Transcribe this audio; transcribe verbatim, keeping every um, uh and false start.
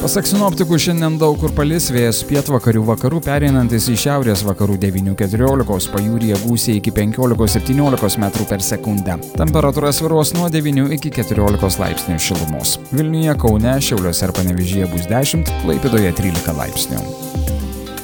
Pasak sinoptikų, šiandien daug kur palis, vėjas pietvakarių vakarų pereinantis į šiaurės vakarų devynių keturiolikos, pajūryje gūsiai iki penkiolikos septyniolikos metrų per sekundę. Temperatūra svyruos nuo devynių iki keturiolikos laipsnių šilumos. Vilniuje, Kaune, Šiauliuose ir Panevėžyje bus dešimt, Klaipėdoje trylika laipsnių.